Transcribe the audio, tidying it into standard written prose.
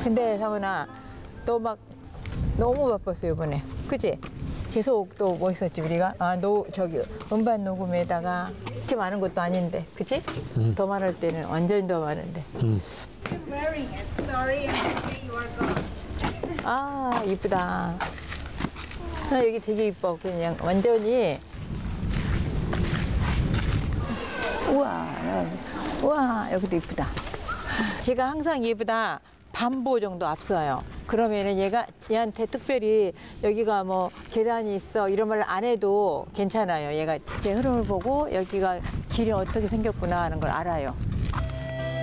근데 상훈아, 너 막 너무 바빴어 이번에, 그지? 계속 또 뭐 있었지 우리가? 저기 음반 녹음에다가 그렇게 많은 것도 아닌데, 그치? 더 많을 때는 완전히 더 많은데. I'm wearing it. Sorry, yesterday you are gone. 아, 이쁘다. 나 여기 되게 이뻐. 그냥 완전히. 우와, 우와, 여기도 이쁘다. 제가 항상 얘보다 반보 정도 앞서요. 그러면은 얘한테 특별히 여기가 뭐 계단이 있어 이런 말 안 해도 괜찮아요. 얘가 제 흐름을 보고 여기가 길이 어떻게 생겼구나 하는 걸 알아요.